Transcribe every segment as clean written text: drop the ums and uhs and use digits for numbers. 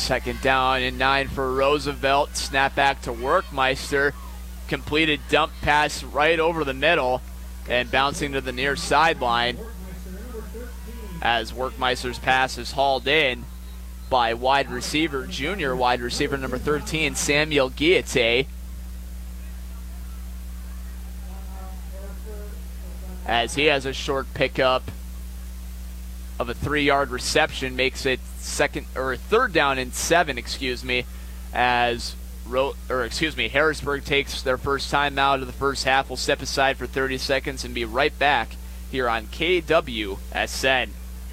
Second down and 9 for Roosevelt. Snap back to Workmeister. Completed dump pass right over the middle and bouncing to the near sideline as Workmeister's pass is hauled in by junior wide receiver number 13, Samuel Guillete. As he has a short pickup of a 3-yard reception, makes it third down and 7, as Harrisburg takes their first time out of the first half. We'll step aside for 30 seconds and be right back here on KWSN.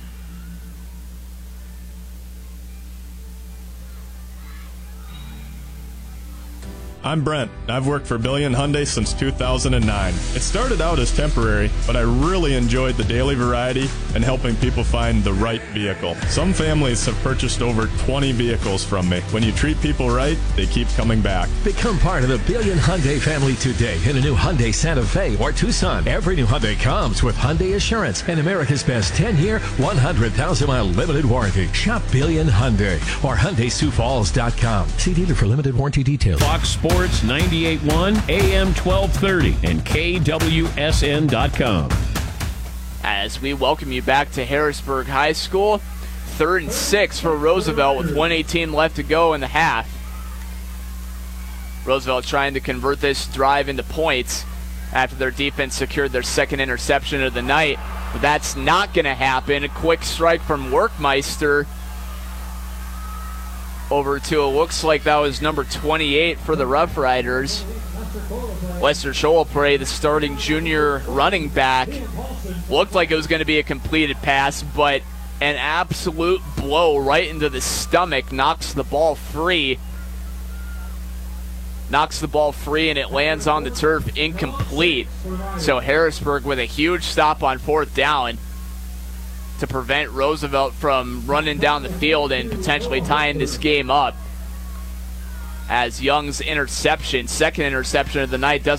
I'm Brent. I've worked for Billion Hyundai since 2009. It started out as temporary, but I really enjoyed the daily variety and helping people find the right vehicle. Some families have purchased over 20 vehicles from me. When you treat people right, they keep coming back. Become part of the Billion Hyundai family today in a new Hyundai Santa Fe or Tucson. Every new Hyundai comes with Hyundai Assurance and America's best 10-year, 100,000-mile limited warranty. Shop Billion Hyundai or HyundaiSiouxFalls.com. See dealer for limited warranty details. Fox Sports 98.1, AM 1230, and KWSN.com. As we welcome you back to Harrisburg High School, 3rd and 6 for Roosevelt with 1:18 left to go in the half. Roosevelt trying to convert this drive into points after their defense secured their second interception of the night, but that's not going to happen. A quick strike from Workmeister over to, it looks like that was number 28 for the Rough Riders. Lester Schoelpre, the starting junior running back, looked like it was going to be a completed pass, but an absolute blow right into the stomach knocks the ball free. And it lands on the turf incomplete. So Harrisburg with a huge stop on 4th down to prevent Roosevelt from running down the field and potentially tying this game up, as Young's interception, second interception of the night, doesn't